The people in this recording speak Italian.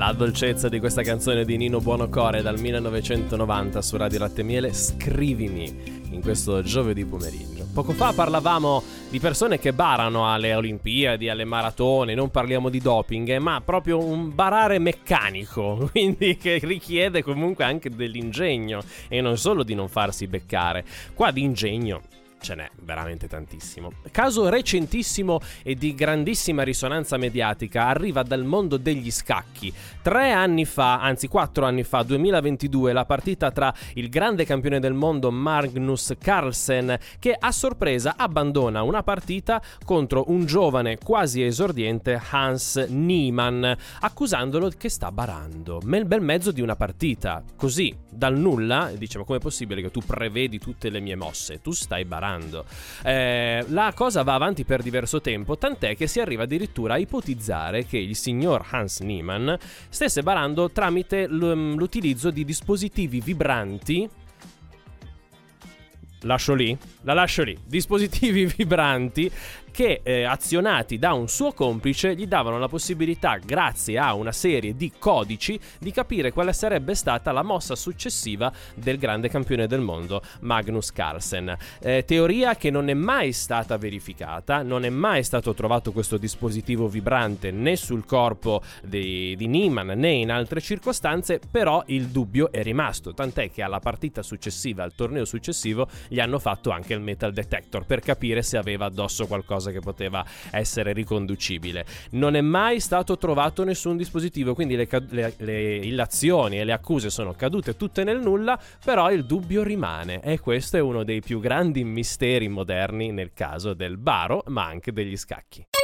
La dolcezza di questa canzone di Nino Buonocore dal 1990 su Radio Latte e Miele, Scrivimi, in questo giovedì pomeriggio. Poco fa parlavamo di persone che barano alle Olimpiadi, alle maratone, non parliamo di doping, ma proprio un barare meccanico, quindi che richiede comunque anche dell'ingegno e non solo di non farsi beccare. Qua di ingegno ce n'è veramente tantissimo. Caso recentissimo e di grandissima risonanza mediatica arriva dal mondo degli scacchi. 4 anni fa, 2022, la partita tra il grande campione del mondo Magnus Carlsen, che a sorpresa abbandona una partita contro un giovane quasi esordiente Hans Niemann, accusandolo che sta barando nel bel mezzo di una partita. Così, dal nulla, dice: ma com'è possibile che tu prevedi tutte le mie mosse? Tu stai barando. La cosa va avanti per diverso tempo, tant'è che si arriva addirittura a ipotizzare che il signor Hans Niemann stesse barando tramite l'utilizzo di dispositivi vibranti. La lascio lì. Dispositivi vibranti che azionati da un suo complice gli davano la possibilità, grazie a una serie di codici, di capire quale sarebbe stata la mossa successiva del grande campione del mondo Magnus Carlsen. Teoria che non è mai stata verificata, non è mai stato trovato questo dispositivo vibrante né sul corpo di Niemann né in altre circostanze, però il dubbio è rimasto, tant'è che alla partita successiva, al torneo successivo, gli hanno fatto anche il metal detector per capire se aveva addosso qualcosa che poteva essere riconducibile. Non è mai stato trovato nessun dispositivo, quindi le illazioni e le accuse sono cadute tutte nel nulla, però il dubbio rimane, e questo è uno dei più grandi misteri moderni nel caso del baro, ma anche degli scacchi.